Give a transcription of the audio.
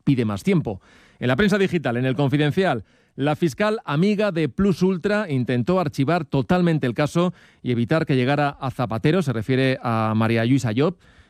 pide más tiempo. En la prensa digital, en El Confidencial, la fiscal amiga de Plus Ultra intentó archivar totalmente el caso y evitar que llegara a Zapatero, se refiere a María Lluïsa Llop.